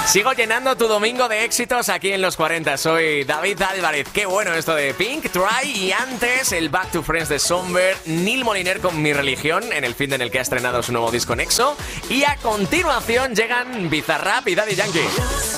Sigo llenando tu domingo de éxitos aquí en Los 40. Soy David Álvarez. Qué bueno esto de Pink, Try. Y antes, el Back to Friends de Somber, Neil Moliner con Mi Religión, en el fin de en el que ha estrenado su nuevo disco Nexo. Y a continuación llegan Bizarrap y Daddy Yankee.